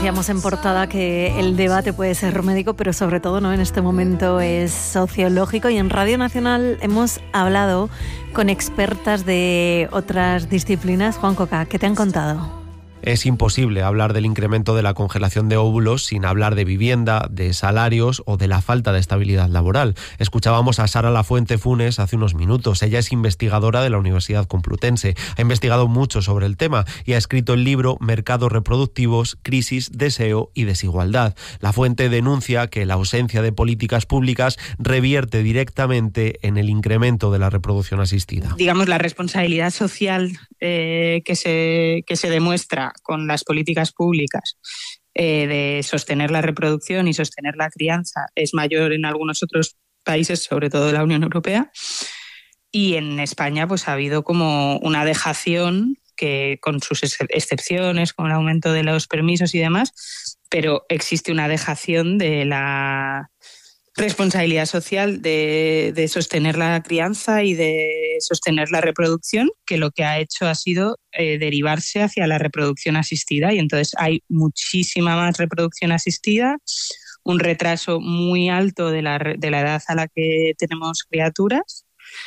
Decíamos en portada que el debate puede ser médico, pero sobre todo no en este momento es sociológico, y en Radio Nacional hemos hablado con expertas de otras disciplinas. Juan Coca, ¿qué te han contado? Es imposible hablar del incremento de la congelación de óvulos sin hablar de vivienda, de salarios o de la falta de estabilidad laboral. Escuchábamos a Sara Lafuente Funes hace unos minutos. Ella es investigadora de la Universidad Complutense. Ha investigado mucho sobre el tema y ha escrito el libro Mercados reproductivos, crisis, deseo y desigualdad. Lafuente denuncia que la ausencia de políticas públicas revierte directamente en el incremento de la reproducción asistida. Digamos, la responsabilidad social que se demuestra con las políticas públicas de sostener la reproducción y sostener la crianza es mayor en algunos otros países, sobre todo de la Unión Europea, y en España pues ha habido como una dejación, que con sus excepciones, con el aumento de los permisos y demás, pero existe una dejación de la responsabilidad social de sostener la crianza y de sostener la reproducción, que lo que ha hecho ha sido derivarse hacia la reproducción asistida, y entonces hay muchísima más reproducción asistida, un retraso muy alto de la edad a la que tenemos criaturas,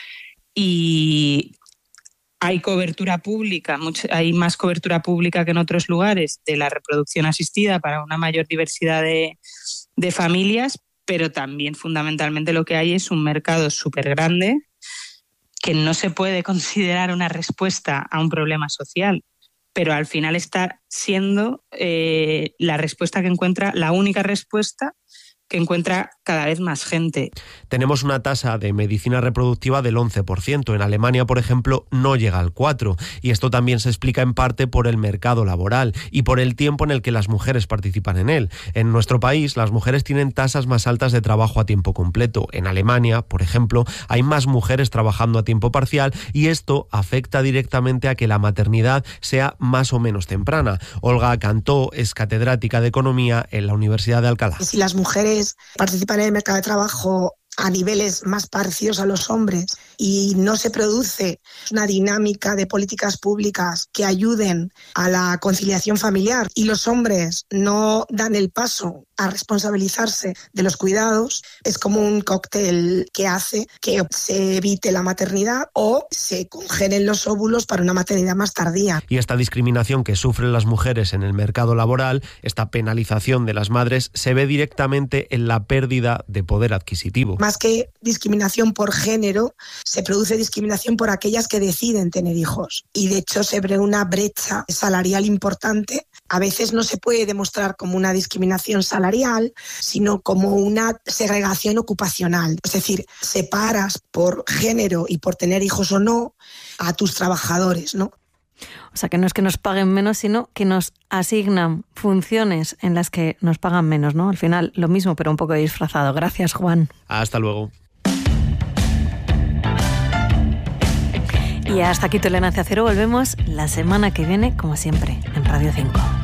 y hay cobertura pública, hay más cobertura pública que en otros lugares de la reproducción asistida para una mayor diversidad de familias, pero también fundamentalmente lo que hay es un mercado súper grande que no se puede considerar una respuesta a un problema social, pero al final está siendo la respuesta que encuentra, la única respuesta que encuentra cada vez más gente. Tenemos una tasa de medicina reproductiva del 11%. En Alemania, por ejemplo, no llega al 4%. Y esto también se explica en parte por el mercado laboral y por el tiempo en el que las mujeres participan en él. En nuestro país, las mujeres tienen tasas más altas de trabajo a tiempo completo. En Alemania, por ejemplo, hay más mujeres trabajando a tiempo parcial, y esto afecta directamente a que la maternidad sea más o menos temprana. Olga Cantó es catedrática de Economía en la Universidad de Alcalá. Si las mujeres participan en el mercado de trabajo a niveles más parecidos a los hombres y no se produce una dinámica de políticas públicas que ayuden a la conciliación familiar, y los hombres no dan el paso a responsabilizarse de los cuidados, es como un cóctel que hace que se evite la maternidad o se congelen los óvulos para una maternidad más tardía. Y esta discriminación que sufren las mujeres en el mercado laboral, esta penalización de las madres, se ve directamente en la pérdida de poder adquisitivo. Más que discriminación por género, se produce discriminación por aquellas que deciden tener hijos. Y de hecho se ve una brecha salarial importante. A veces no se puede demostrar como una discriminación salarial, sino como una segregación ocupacional. Es decir, separas por género y por tener hijos o no a tus trabajadores, ¿no? O sea, que no es que nos paguen menos, sino que nos asignan funciones en las que nos pagan menos, ¿no? Al final, lo mismo, pero un poco disfrazado. Gracias, Juan. Hasta luego. Y hasta aquí Tolerancia Cero. Volvemos la semana que viene, como siempre, en Radio 5.